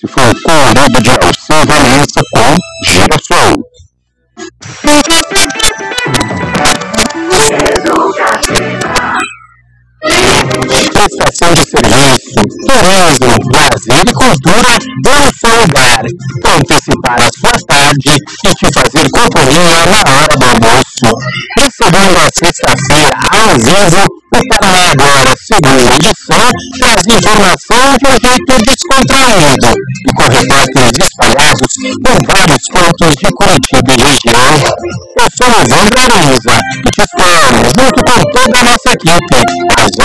Esse foi o colorido de Alceu Valença com Girassol. Prestação de serviço, turismo, lazer e cultura do seu lugar. Antecipar a sua tarde e te fazer companhia na hora do almoço. De segunda a sexta-feira, ao vivo, o Paraná Agora, segunda edição, traz informação de um jeito descontraído e com repórteres espalhados por vários pontos de Curitiba e região. Eu sou o Evandro Araúza e te espero junto com toda a nossa equipe, às